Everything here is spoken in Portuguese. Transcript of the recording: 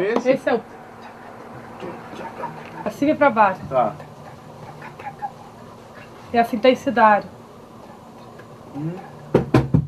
esse? Esse é o... Pra cima e pra baixo. Tá. É essa intensidade. Hum.